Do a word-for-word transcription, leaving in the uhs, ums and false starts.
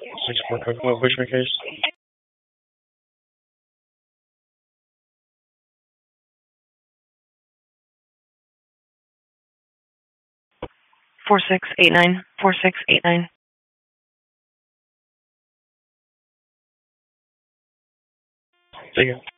Six four. What which case? Four six eight nine. Four six eight nine. Say again.